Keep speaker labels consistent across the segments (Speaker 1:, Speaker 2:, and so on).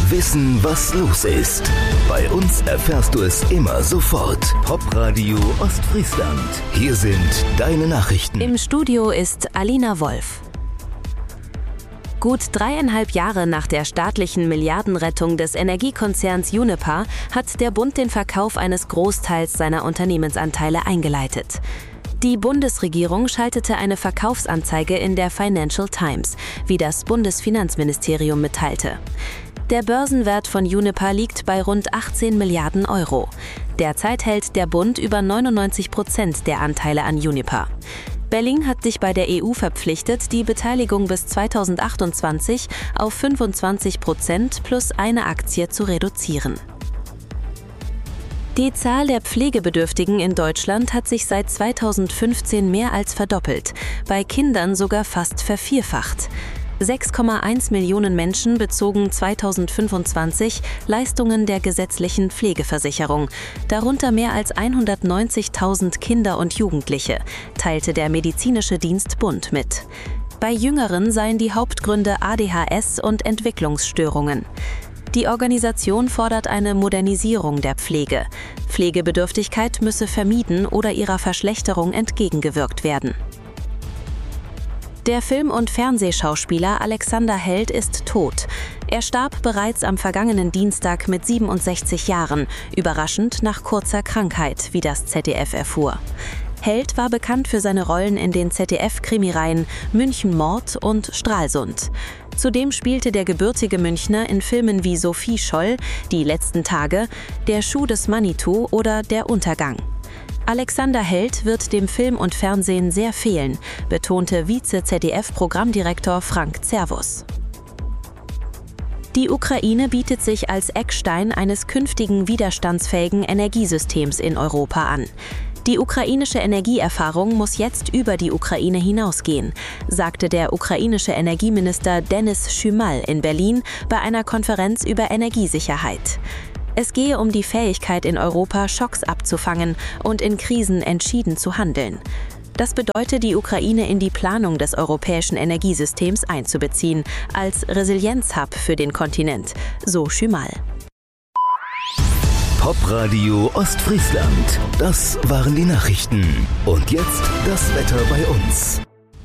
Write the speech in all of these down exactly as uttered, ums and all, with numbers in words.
Speaker 1: Wissen, was los ist. Bei uns erfährst du es immer sofort. Popradio Ostfriesland. Hier sind deine Nachrichten.
Speaker 2: Im Studio ist Alina Wolf. Gut dreieinhalb Jahre nach der staatlichen Milliardenrettung des Energiekonzerns Uniper hat der Bund den Verkauf eines Großteils seiner Unternehmensanteile eingeleitet. Die Bundesregierung schaltete eine Verkaufsanzeige in der Financial Times, wie das Bundesfinanzministerium mitteilte. Der Börsenwert von Uniper liegt bei rund achtzehn Milliarden Euro. Derzeit hält der Bund über neunundneunzig Prozent der Anteile an Uniper. Berlin hat sich bei der E U verpflichtet, die Beteiligung bis zweitausendachtundzwanzig auf fünfundzwanzig Prozent plus eine Aktie zu reduzieren. Die Zahl der Pflegebedürftigen in Deutschland hat sich seit zweitausendfünfzehn mehr als verdoppelt, bei Kindern sogar fast vervierfacht. sechs Komma eins Millionen Menschen bezogen zweitausendfünfundzwanzig Leistungen der gesetzlichen Pflegeversicherung, darunter mehr als hundertneunzigtausend Kinder und Jugendliche, teilte der Medizinische Dienst Bund mit. Bei Jüngeren seien die Hauptgründe A D H S und Entwicklungsstörungen. Die Organisation fordert eine Modernisierung der Pflege. Pflegebedürftigkeit müsse vermieden oder ihrer Verschlechterung entgegengewirkt werden. Der Film- und Fernsehschauspieler Alexander Held ist tot. Er starb bereits am vergangenen Dienstag mit siebenundsechzig Jahren, überraschend nach kurzer Krankheit, wie das Z D F erfuhr. Held war bekannt für seine Rollen in den Z D F-Krimireihen München Mord und Stralsund. Zudem spielte der gebürtige Münchner in Filmen wie Sophie Scholl, Die letzten Tage, Der Schuh des Manitou oder Der Untergang. Alexander Held wird dem Film und Fernsehen sehr fehlen, betonte Vize-Z D F-Programmdirektor Frank Zervus. Die Ukraine bietet sich als Eckstein eines künftigen widerstandsfähigen Energiesystems in Europa an. Die ukrainische Energieerfahrung muss jetzt über die Ukraine hinausgehen, sagte der ukrainische Energieminister Denys Schymyr in Berlin bei einer Konferenz über Energiesicherheit. Es gehe um die Fähigkeit in Europa, Schocks abzufangen und in Krisen entschieden zu handeln. Das bedeutet, die Ukraine in die Planung des europäischen Energiesystems einzubeziehen, als Resilienzhub für den Kontinent, so Schymyr.
Speaker 1: Popradio Ostfriesland. Das waren die Nachrichten. Und jetzt das Wetter bei uns.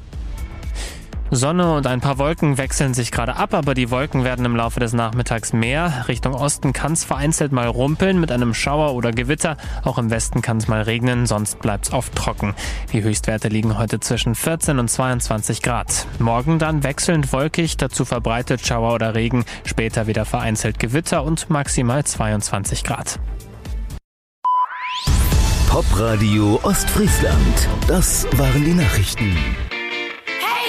Speaker 3: Sonne und ein paar Wolken wechseln sich gerade ab, aber die Wolken werden im Laufe des Nachmittags mehr. Richtung Osten kann es vereinzelt mal rumpeln mit einem Schauer oder Gewitter. Auch im Westen kann es mal regnen, sonst bleibt es oft trocken. Die Höchstwerte liegen heute zwischen vierzehn und zweiundzwanzig Grad. Morgen dann wechselnd wolkig, dazu verbreitet Schauer oder Regen. Später wieder vereinzelt Gewitter und maximal zweiundzwanzig Grad.
Speaker 1: Popradio Ostfriesland. Das waren die Nachrichten.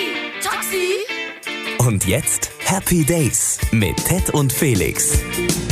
Speaker 4: Und jetzt Happy Days mit Ted und Felix.